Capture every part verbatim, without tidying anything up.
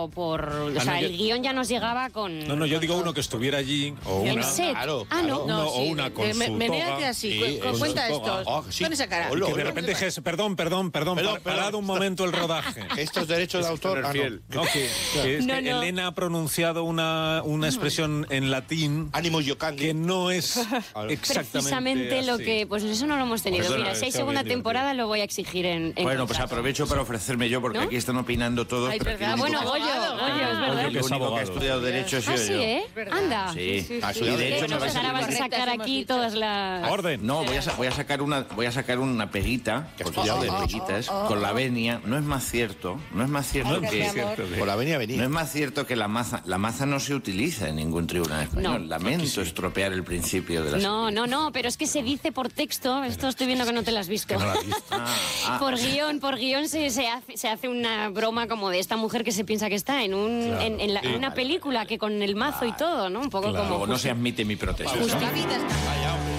pero por... O Ah, sea, no, el yo- guión ya nos llegaba con... No, no, yo con digo todo. uno que estuviera allí, o ¿En una... set? claro, Ah, no. Uno, No, o sí, una de- con me- su menéate toga. así, Sí, cu- con cuenta su toga. esto. Ah, sí. Pon esa cara. Hola. Que de repente dijese, perdón, perdón, perdón, Perdón, par- perdón. parad un momento el rodaje. Estos derechos de autor. Poner ah, no. fiel. No, que, que es No, que no. Elena ha pronunciado una, una expresión en latín Ánimo Yocandi. que no es exactamente Precisamente lo así. que... Pues eso no lo hemos tenido. Perdona, Mira, si hay está segunda bien temporada lo voy a exigir en, en Bueno, pues contrato. aprovecho para ofrecerme yo, porque ¿No? aquí están opinando todos. Ay, pero aquí verdad. el Ah, único- bueno, Goyo, abogado. Goyo, es Ah, verdad. Goyo, el que es único que ha abogado. estudiado Derecho he sido Ah, sí, yo. ¿eh? Anda. Sí. Sí, Ah, sí, sí, Y de sí. hecho me Pues parece ahora vas a correctas sacar hemos aquí dicho. todas las... Orden. No, voy a, sa- voy a sacar una voy a sacar una peguita, Que ha porque estudiado de Derecho. peguitas, con la venia. No es más cierto, no es más cierto No, que es cierto, Por la venia no venía. es más cierto que la maza, la maza no se utiliza en ningún tribunal español. No. Lamento estropear el principio de la No, no, no, pero es que se dice por texto, esto estoy viendo que no te lo has visto. No la has visto. Ah, ah, Por guión, por guión se, se, hace, se hace una broma como de esta mujer que se piensa que está en, un, Claro. en, en la- en una película que con el mazo y todo, ¿no? Un poco Claro. como... luego no se admite mi protesta. Justo. La vida está... Vaya, hombre.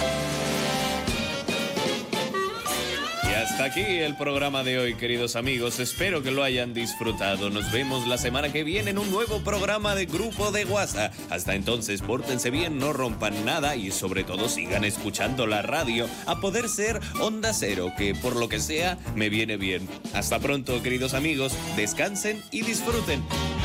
Y hasta aquí el programa de hoy, queridos amigos. Espero que lo hayan disfrutado. Nos vemos la semana que viene en un nuevo programa de Grupo de WhatsApp. Hasta entonces, pórtense bien, no rompan nada y sobre todo sigan escuchando la radio, a poder ser Onda Cero, que por lo que sea me viene bien. Hasta pronto, queridos amigos. Descansen y disfruten.